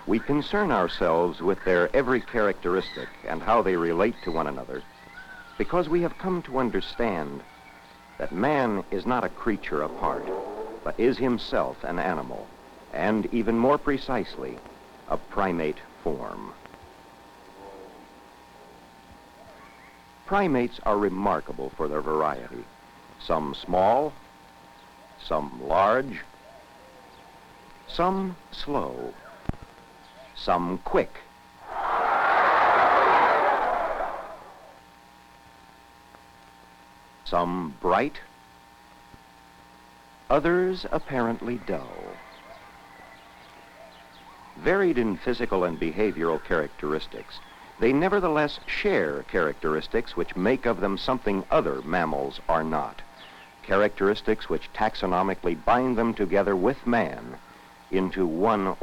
We concern ourselves with their every characteristic and how they relate to one another because we have come to understand that man is not a creature apart, but is himself an animal, and even more precisely, a primate form. Primates are remarkable for their variety. Some small, some large, some slow, some quick. Some bright, others apparently dull. Varied in physical and behavioral characteristics, they nevertheless share characteristics which make of them something other mammals are not, characteristics which taxonomically bind them together with man into one